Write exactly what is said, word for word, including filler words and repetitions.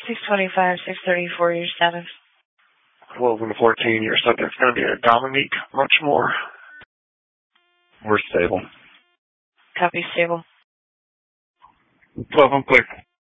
six twenty-five, six thirty-four, your status. twelve and fourteen, your subject's going to be a Dominique much more. We're stable. Copy, stable. twelve, I'm clear.